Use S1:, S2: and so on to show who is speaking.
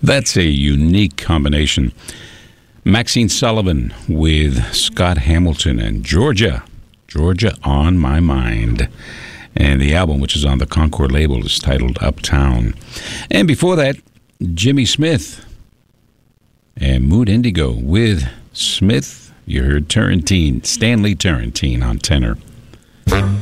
S1: That's a unique combination. Maxine Sullivan with Scott Hamilton and Georgia on My Mind. And the album, which is on the Concord label, is titled Uptown. And before that, Jimmy Smith and Mood Indigo with Smith. You heard Stanley Turrentine on tenor.